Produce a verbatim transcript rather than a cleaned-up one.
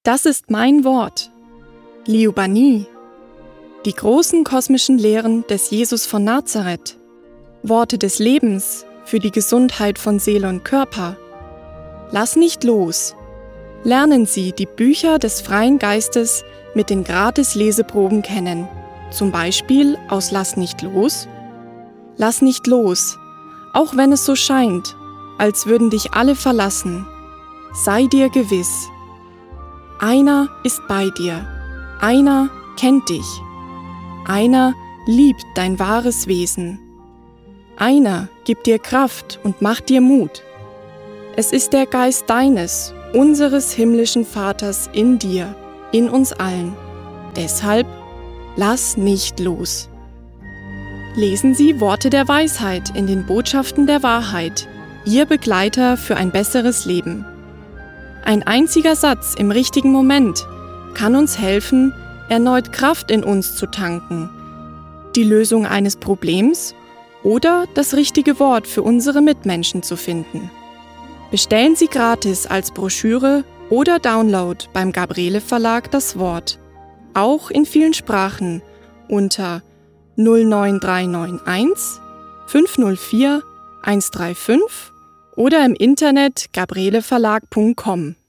Das ist mein Wort. Liubani. Die großen kosmischen Lehren des Jesus von Nazareth. Worte des Lebens für die Gesundheit von Seele und Körper. Lass nicht los. Lernen Sie die Bücher des freien Geistes mit den Gratis-Leseproben kennen. Zum Beispiel aus Lass nicht los. Lass nicht los, auch wenn es so scheint, als würden dich alle verlassen. Sei dir gewiss. Einer ist bei dir. Einer kennt dich. Einer liebt dein wahres Wesen. Einer gibt dir Kraft und macht dir Mut. Es ist der Geist deines, unseres himmlischen Vaters in dir, in uns allen. Deshalb lass nicht los. Lesen Sie Worte der Weisheit in den Botschaften der Wahrheit, Ihr Begleiter für ein besseres Leben. Ein einziger Satz im richtigen Moment kann uns helfen, erneut Kraft in uns zu tanken, die Lösung eines Problems oder das richtige Wort für unsere Mitmenschen zu finden. Bestellen Sie gratis als Broschüre oder Download beim Gabriele Verlag das Wort, auch in vielen Sprachen, unter null neun drei neun eins fünf null vier eins drei fünf oder im Internet gabriele verlag punkt com.